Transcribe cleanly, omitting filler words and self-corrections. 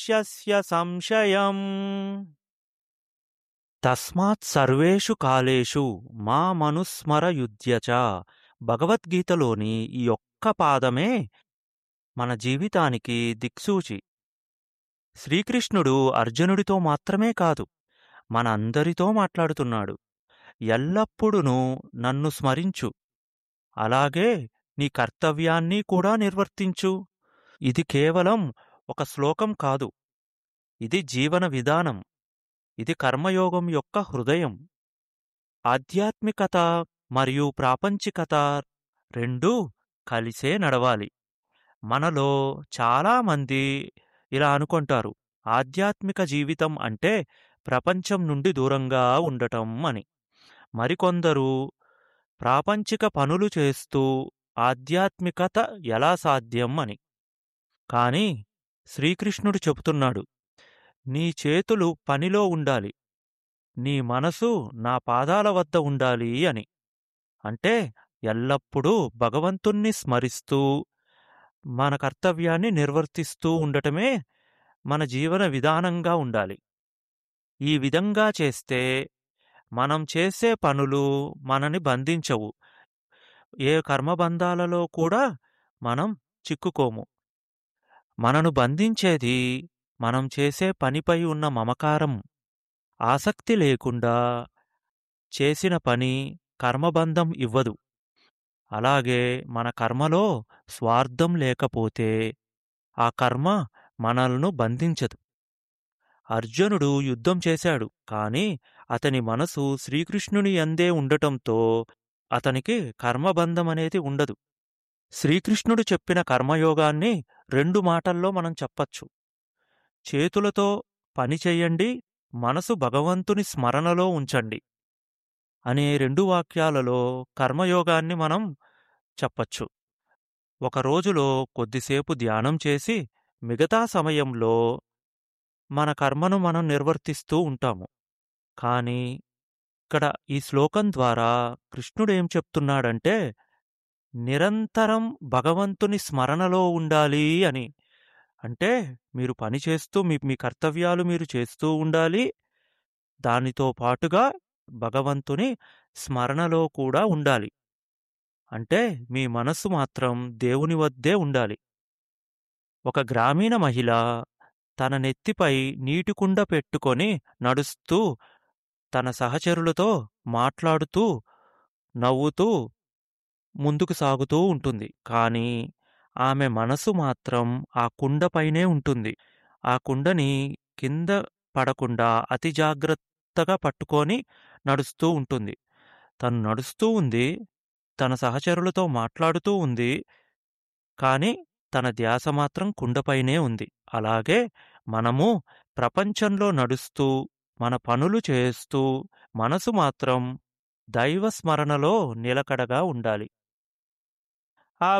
శస్య సంశయం. తస్మాత్ సర్వేషు కాలేషు మామనుస్మరయుధ్య చ. భగవద్గీతలోని ఈ ఒక్క పాదమే మన జీవితానికి దిక్సూచి. శ్రీకృష్ణుడు అర్జునుడితో మాత్రమే కాదు, మన అందరితో మాట్లాడుతున్నాడు. ఎల్లప్పుడూ నన్ను స్మరించు, అలాగే నీ కర్తవ్యాన్ని కూడా నిర్వర్తించు. ఇది కేవలం ఒక శ్లోకం కాదు, ఇది జీవన విధానం. ఇది కర్మయోగం యొక్క హృదయం. ఆధ్యాత్మికత మరియు ప్రాపంచికత రెండూ కలిసే నడవాలి. మనలో చాలామంది ఇలా అనుకుంటారు, ఆధ్యాత్మిక జీవితం అంటే ప్రపంచం నుండి దూరంగా ఉండటం అని. మరికొందరు ప్రాపంచిక పనులు చేస్తూ ఆధ్యాత్మికత ఎలా సాధ్యం అని. కానీ శ్రీకృష్ణుడు చెబుతున్నాడు, నీ చేతులు పనిలో ఉండాలి, నీ మనసు నా పాదాల వద్ద ఉండాలి అని. అంటే ఎల్లప్పుడూ భగవంతుణ్ణి స్మరిస్తూ మన కర్తవ్యాన్ని నిర్వర్తిస్తూ ఉండటమే మన జీవన విధానంగా ఉండాలి. ఈ విధంగా చేస్తే మనం చేసే పనులు మనని బంధించవు. ఏ కర్మబంధాలలో కూడా మనం చిక్కుకోము. మనను బంధించేది మనం చేసే పనిపై ఉన్న మమకారం. ఆసక్తి లేకుండా చేసిన పని కర్మబంధం ఇవ్వదు. అలాగే మన కర్మలో స్వార్థం లేకపోతే ఆ కర్మ మనల్ని బంధించదు. అర్జునుడు యుద్ధం చేశాడు, కాని అతని మనసు శ్రీకృష్ణుని యందే ఉండటంతో అతనికి కర్మబంధమనేది ఉండదు. శ్రీకృష్ణుడు చెప్పిన కర్మయోగాన్ని 2 మాటల్లో మనం చెప్పచ్చు. చేతులతో పని చెయ్యండి, మనసు భగవంతుని స్మరణలో ఉంచండి అనే 2 వాక్యాలలో కర్మయోగాన్ని మనం చెప్పచ్చు. ఒక రోజులో కొద్దిసేపు ధ్యానం చేసి మిగతా సమయంలో మన కర్మను మనం నిర్వర్తిస్తూ ఉంటాము. కానీ ఇక్కడ ఈ శ్లోకం ద్వారా కృష్ణుడేం చెప్తున్నాడంటే, నిరంతరం భగవంతుని స్మరణలో ఉండాలి అని. అంటే మీరు పని చేస్తూ మీ మీ కర్తవ్యాలు మీరు చేస్తూ ఉండాలి, దానితో పాటుగా భగవంతుని స్మరణలో కూడా ఉండాలి. అంటే మీ మనస్సు మాత్రం దేవుని వద్దే ఉండాలి. ఒక గ్రామీణ మహిళ తన నెత్తిపై నీటి కుండ పెట్టుకొని నడుస్తూ తన సహచరులతో మాట్లాడుతూ నవ్వుతూ ముందుకు సాగుతూ ఉంటుంది. కానీ ఆమె మనసు మాత్రం ఆ కుండపైనే ఉంటుంది. ఆ కుండని కింద పడకుండా అతి జాగ్రత్తగా పట్టుకొని నడుస్తూ ఉంటుంది. తను నడుస్తూ ఉంది, తన సహచరులతో మాట్లాడుతూ ఉంది, కానీ తన ధ్యాస మాత్రం కుండపైనే ఉంది. అలాగే మనము ప్రపంచంలో నడుస్తూ మన పనులు చేస్తూ మనసు మాత్రం దైవ స్మరణలో నిలకడగా ఉండాలి.